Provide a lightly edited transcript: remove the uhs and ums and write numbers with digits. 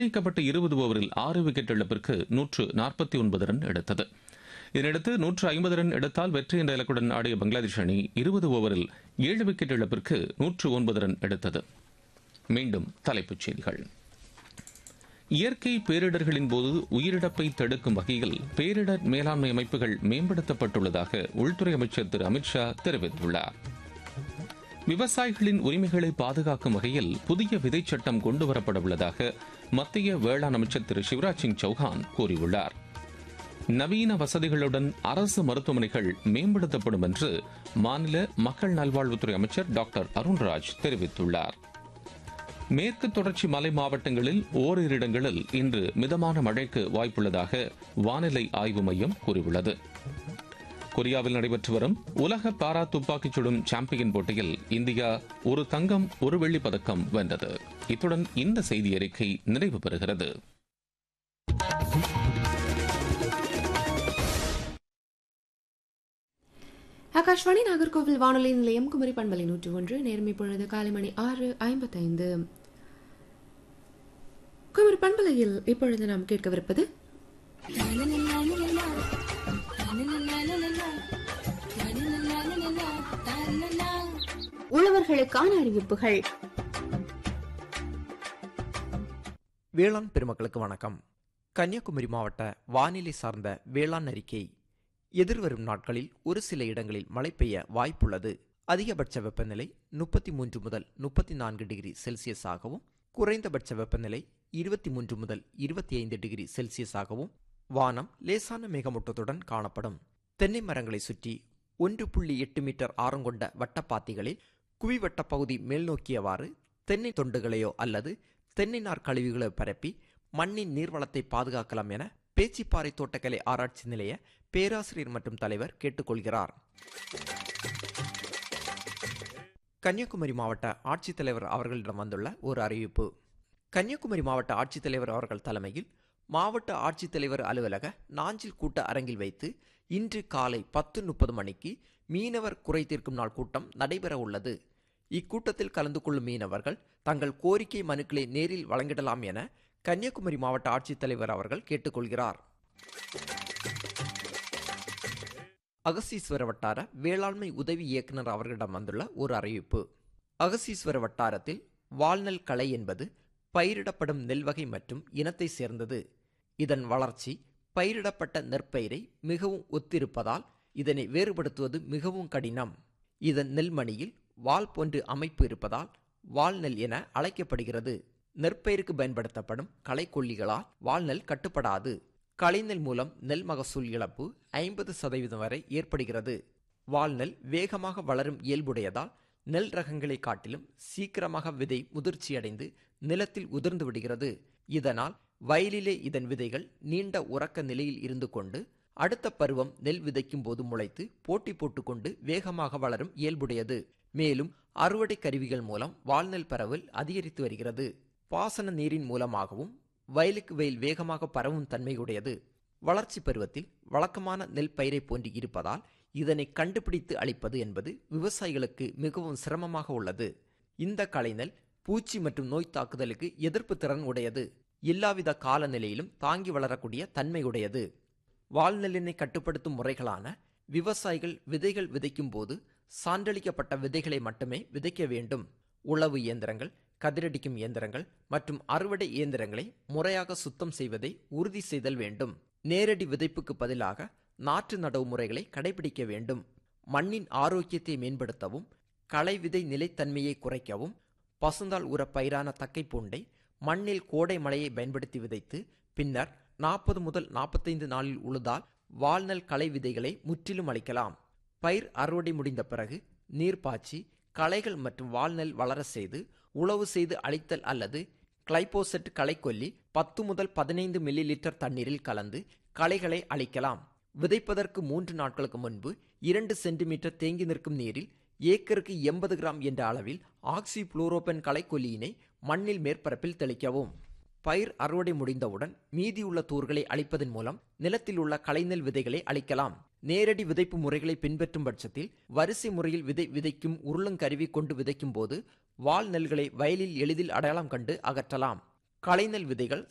நிர்ணயிக்கப்பட்ட 20 ஓவரில் 6 விக்கெட் இழப்பிற்கு 149 ரன் எடுத்தது. இதனையடுத்து 150 ரன் எடுத்தால் வெற்றி என்ற இலக்குடன் ஆடிய பங்களாதேஷ் அணி 20 ஓவரில் 7 விக்கெட் இழப்பிற்கு 109 ரன் எடுத்தது. மீண்டும் தலைப்புச் செய்திகள். இயற்கை பேரிடர்களின் போது உயிரிழப்பை தடுக்கும் வகையில் பேரிடர் மேலாண்மை அமைப்புகள் மேம்படுத்தப்பட்டுள்ளதாக உள்துறை அமைச்சர் திரு அமித்ஷா தெரிவித்துள்ளார். விவசாயிகளின் உரிமைகளை பாதுகாக்கும் வகையில் புதிய விதை சட்டம் கொண்டுவரப்பட உள்ளதாக மத்திய வேளாண் அமைச்சர் திரு சிவராஜ் சிங் சௌஹான் கூறியுள்ளார். நவீன வசதிகளுடன் அரசு மருத்துவமனைகள் மேம்படுத்தப்படும் என்று மாநில மக்கள் நல்வாழ்வுத்துறை அமைச்சர் டாக்டர் அருண்ராஜ் தெரிவித்துள்ளார். மேற்கு தொடர்ச்சி மலை மாவட்டங்களில் ஓரிரு இடங்களில் இன்று மிதமான மழைக்கு வாய்ப்புள்ளதாக வானிலை ஆய்வு மையம் கூறியுள்ளது. கொரியாவில் நடைபெற்று வரும் உலக பாரா துப்பாக்கிச் சுடும் சாம்பியன் போட்டியில் இந்தியா 1 தங்கம் 1 வெள்ளிப் பதக்கம் வென்றது. இத்துடன் இந்த செய்தி அறிக்கை நிறைவு பெறுகிறது. ஆகாஷ்வாணி நாகர்கோவில் வானொலி நிலையம் குமரி பண்பலை 101. நேர்மை பொழுது காலை மணி 6:55. குமரி பண்பலையில் இப்பொழுது நாம் கேட்கவிருப்பது உழவர்களுக்கான அறிவிப்புகள். வேளாண் பெருமக்களுக்கு வணக்கம். கன்னியாகுமரி மாவட்ட வானிலை சார்ந்த வேளாண் அறிக்கை. எதிர்வரும் நாட்களில் ஒரு சில இடங்களில் மழை பெய்ய வாய்ப்புள்ளது. அதிகபட்ச வெப்பநிலை 33 முதல் 34 டிகிரி செல்சியஸாகவும், குறைந்தபட்ச வெப்பநிலை 23 முதல் 25 டிகிரி செல்சியஸாகவும், வானம் லேசான மேகமூட்டத்துடன் காணப்படும். தென்னை மரங்களை சுற்றி 1.8 மீட்டர் ஆரம் கொண்ட வட்டப்பாத்திகளில் குவிவட்ட பகுதி மேல் நோக்கியவாறு தென்னை தொண்டுகளையோ அல்லது தென்னை நார் கழிவுகளை பரப்பி மண்ணின் நீர்வளத்தை பாதுகாக்கலாம் என பேச்சிப்பாறை தோட்டக்கலை ஆராய்ச்சி நிலைய பேராசிரியர் மற்றும் தலைவர் கேட்டுக்கொள்கிறார். கன்னியாகுமரி மாவட்ட ஆட்சித்தலைவர் அவர்களிடம் வந்துள்ள ஒரு அறிவிப்பு. கன்னியாகுமரி மாவட்ட ஆட்சித்தலைவர் அவர்கள் தலைமையில் மாவட்ட ஆட்சித்தலைவர் அலுவலக நாஞ்சில் கூட்ட அரங்கில் வைத்து இன்று காலை 10:30 மணிக்கு மீனவர் குறை தீர்க்கும் நாள் கூட்டம் நடைபெற உள்ளது. இக்கூட்டத்தில் கலந்து கொள்ளும் மீனவர்கள் தங்கள் கோரிக்கை மனுக்களை நேரில் வழங்கிடலாம் என கன்னியாகுமரி மாவட்ட ஆட்சித்தலைவர் அவர்கள் கேட்டுக்கொள்கிறார். அகசீஸ்வர வட்டார வேளாண்மை உதவி இயக்குநர் அவர்களிடம் வந்துள்ள ஒரு அறிவிப்பு. அகசீஸ்வர வட்டாரத்தில் வால்நெல் களை என்பது பயிரிடப்படும் நெல் வகை மற்றும் இனத்தை சேர்ந்தது. இதன் வளர்ச்சி பயிரிடப்பட்ட நெற்பயிரை மிகவும் ஒத்திருப்பதால் இதனை வேறுபடுத்துவது மிகவும் கடினம். இதன் நெல்மணியில் வால் போன்று அமைப்பு இருப்பதால் வால்நெல் என அழைக்கப்படுகிறது. நெற்பயிருக்கு பயன்படுத்தப்படும் களைக்கொல்லிகளால் வால்நெல் கட்டுப்படாது. களைநெல் மூலம் நெல் மகசூல் இழப்பு 50% வரை ஏற்படுகிறது. வால்நெல் வேகமாக வளரும் இயல்புடையதால் நெல் ரகங்களை காட்டிலும் சீக்கிரமாக விதை முதிர்ச்சியடைந்து நிலத்தில் உதிர்ந்து விடுகிறது. இதனால் வயலிலே இதன் விதைகள் நீண்ட உறக்க நிலையில் இருந்து கொண்டு அடுத்த பருவம் நெல் விதைக்கும் போது முளைத்து போட்டி போட்டுக்கொண்டு வேகமாக வளரும் இயல்புடையது. மேலும் அறுவடை கருவிகள் மூலம் வால்நெல் பரவல் அதிகரித்து வருகிறது. பாசன நீரின் மூலமாகவும் வயலுக்கு வயல் வேகமாக பரவும் தன்மையுடையது. வளர்ச்சி பருவத்தில் வழக்கமான நெல் பயிரை போன்று இருப்பதால் இதனை கண்டுபிடித்து அளிப்பது என்பது விவசாயிகளுக்கு மிகவும் சிரமமாக உள்ளது. இந்த களைநெல் பூச்சி மற்றும் நோய் தாக்குதலுக்கு எதிர்ப்பு திறன் உடையது. எல்லாவித காலநிலையிலும் தாங்கி வளரக்கூடிய தன்மையுடையது. வால்நெல்லினை கட்டுப்படுத்தும் முறைகளான விவசாயிகள் விதைகள் விதைக்கும் போது சான்றளிக்கப்பட்ட விதைகளை மட்டுமே விதைக்க வேண்டும். உழவு இயந்திரங்கள், கதிரடிக்கும் இயந்திரங்கள் மற்றும் அறுவடை இயந்திரங்களை முறையாக சுத்தம் செய்வதை உறுதி செய்தல் வேண்டும். நேரடி விதைப்புக்கு பதிலாக நாற்று நடவு முறைகளை கடைபிடிக்க வேண்டும். மண்ணின் ஆரோக்கியத்தை மேம்படுத்தவும், களை விதை நிலைத்தன்மையை குறைக்கவும், பசுந்தாள் உர பயிரான தக்கை பூண்டை மண்ணில் கோடை மழையை பயன்படுத்தி விதைத்து பின்னர் 40 முதல் 45 நாளில் உழுதால் வால்நெல் களை விதைகளை முற்றிலும் அளிக்கலாம். பயிர் அறுவடை முடிந்த பிறகு நீர் பாய்ச்சி களைகள் மற்றும் வால்நெல் வளர செய்து உழவு செய்து அழித்தல் அல்லது கிளைபோசெட் களைக்கொல்லி 10 முதல் 15 மில்லி லிட்டர் தண்ணீரில் கலந்து களைகளை அழிக்கலாம். விதைப்பதற்கு 3 நாட்களுக்கு முன்பு 2 சென்டிமீட்டர் தேங்கி நிற்கும் நீரில் ஏக்கருக்கு 80 கிராம் என்ற அளவில் ஆக்சி புளோரோபென் களைக்கொல்லியினை மண்ணில் மேற்பரப்பில் தெளிக்கவும். பயிர் அறுவடை முடிந்தவுடன் மீதியுள்ள தூர்களை அழிப்பதன் மூலம் நிலத்தில் உள்ள களைநெல் விதைகளை அழிக்கலாம். நேரடி விதைப்பு முறைகளை பின்பற்றும் பட்சத்தில் வரிசை முறையில் விதைக்கும் உருளங்கருவி கொண்டு விதைக்கும் போது வால் நெல்களை வயலில் எளிதில் அடையாளம் கண்டு அகற்றலாம். களைநெல் விதைகள்